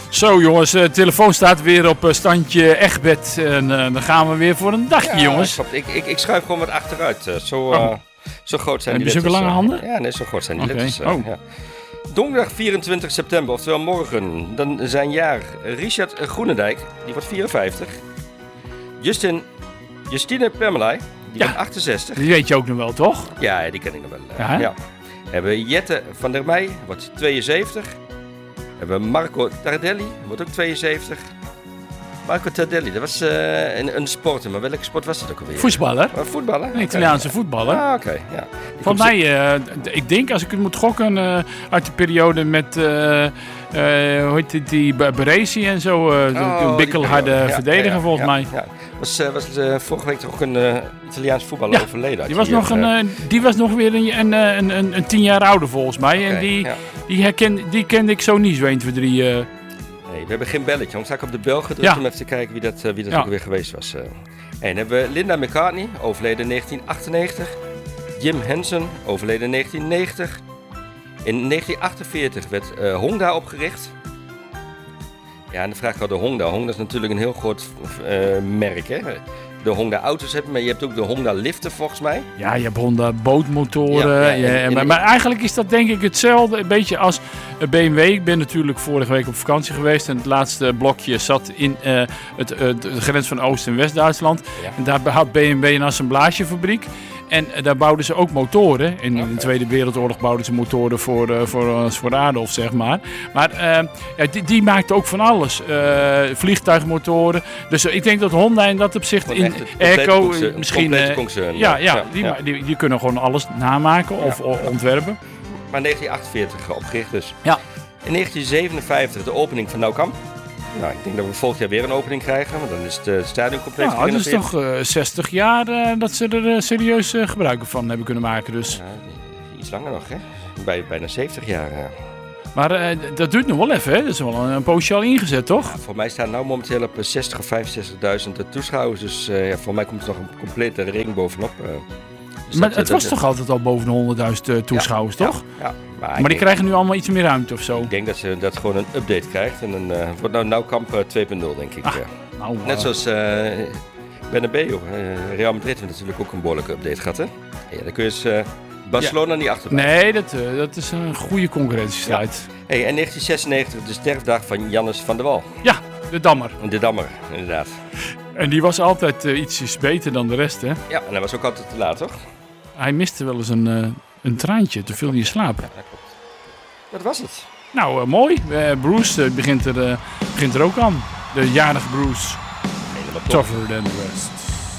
Zo jongens, de telefoon staat weer op standje Egbert. En dan gaan we weer voor een dagje, jongens. Ik schuif gewoon wat achteruit. Zo groot zijn Heb die je zulke lange handen? Ja, nee, zo groot zijn die letters. Ja. Donderdag 24 september, oftewel morgen. Dan zijn jaar Richard Groenendijk, die wordt 54. Justine Permelay, die wordt 68. Die weet je ook nog wel, toch? Ja, die ken ik nog wel. Ja. Hebben we Jette van der Meij, wordt 72. Hebben we Marco Tardelli, wordt ook 72. Marco Tardelli, dat was een sporter, maar welke sport was dat ook alweer? Voetballer. Voetballer? Een Italiaanse voetballer. Ah, oké. Ja. Volgens mij, ik denk als ik het moet gokken, uit de periode met, hoe heet die Baresi en zo, een bikkelharde verdediger volgens mij. Ja. Was vorige week toch ook een Italiaans voetballer overleden? Die was nog weer een 10 jaar ouder volgens mij. Okay, en die kende ik zo niet, zo 1, 2, 3... Nee, we hebben geen belletje. Dan sta ik op de bel gedrukt om even te kijken wie dat ook weer geweest was. En hebben we Linda McCartney, overleden in 1998. Jim Henson, overleden in 1990. In 1948 werd Honda opgericht. Ja, en dan vraag ik al de Honda. Honda is natuurlijk een heel groot merk, hè. De Honda auto's hebben, maar je hebt ook de Honda liften volgens mij. Ja, je hebt Honda bootmotoren. Maar eigenlijk is dat denk ik hetzelfde, een beetje als BMW. Ik ben natuurlijk vorige week op vakantie geweest en het laatste blokje zat in de grens van Oost- en West-Duitsland. Ja. En daar had BMW een assemblagefabriek. En daar bouwden ze ook motoren. In de Tweede Wereldoorlog bouwden ze motoren voor Adolf, zeg maar. Maar die maakten ook van alles. Vliegtuigmotoren. Dus ik denk dat Honda in dat opzicht in airco misschien... concern. Die kunnen gewoon alles namaken of ontwerpen. Maar 1948 opgericht dus. Ja. In 1957 de opening van Nou Camp. Nou, ik denk dat we volgend jaar weer een opening krijgen, want dan is het stadion compleet gerenoveerd. Het is toch 60 jaar dat ze er serieus gebruik van hebben kunnen maken. Dus. Ja, iets langer nog, hè? Bijna 70 jaar. Maar dat duurt nog wel even, hè? Dat is wel een poosje al ingezet, toch? Ja, voor mij staan nou momenteel op 60 of 65.000 toeschouwers. Dus voor mij komt er nog een complete ring bovenop. Dus maar het was toch altijd al boven de 100.000 toeschouwers, toch? Ja. Maar die krijgen nu allemaal iets meer ruimte of zo? Ik denk dat ze dat gewoon een update krijgt. En dan wordt Nou Camp 2.0, denk ik. Net zoals Bernabeu. Real Madrid heeft natuurlijk ook een behoorlijke update gehad, hè? Ja, dan kun je eens Barcelona niet achterblijven. Nee, dat is een goede concurrentiestrijd. Ja. Hey, en 1996, de sterfdag van Jannes van der Wal. Ja, de Dammer. De Dammer, inderdaad. En die was altijd ietsjes beter dan de rest, hè? Ja, en hij was ook altijd te laat, toch? Hij miste wel eens een traantje, te veel in slaap. Ja, dat klopt. Dat was het. Nou, mooi. Bruce begint er ook aan. De jarige Bruce. Helemaal Tougher than the rest.